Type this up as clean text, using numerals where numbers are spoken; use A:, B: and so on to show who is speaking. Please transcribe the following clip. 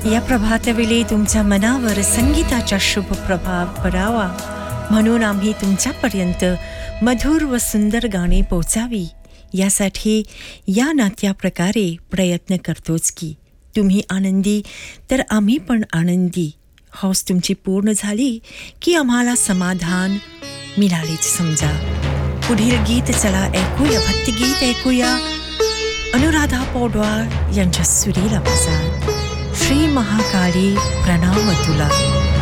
A: या प्रभातवेळी तुमच्या मनावर संगीताचा शुभ प्रभाव पडावा म्हणून आम्ही तुमच्यापर्यंत मधुर व सुंदर गाणी पोहोचावी यासाठी या नात्या प्रकारे प्रयत्न करतोच की तुम्ही आनंदी तर आम्ही पण आनंदी. हौस तुमची पूर्ण झाली की आम्हाला समाधान मिळालेच समजा. पुढील गीत चला ऐकूया, भक्तिगीत ऐकूया अनुराधा पौडवाल यांच्या सुरील आवाजात. श्री महाकाली प्रणाम तुला.